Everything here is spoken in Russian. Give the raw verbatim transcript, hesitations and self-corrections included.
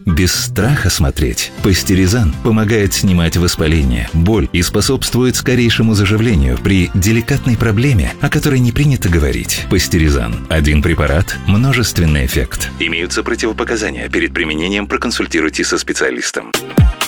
без страха смотреть. Пастеризан помогает снимать воспаление, боль и способствует скорейшему заживлению при деликатной проблеме, о которой не принято говорить. Пастеризан. Один препарат, множественный эффект. Имеются противопоказания. Перед применением проконсультируйтесь со специалистом.